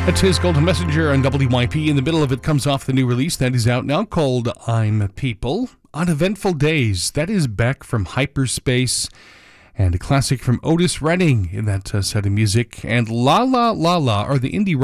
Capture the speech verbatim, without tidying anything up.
That's his Golden Messenger on W Y P. In the middle of it comes off the new release that is out now called I'm People. Uneventful Days, that is back from hyperspace. And a classic from Otis Redding in that uh, set of music. And La La La La are the indie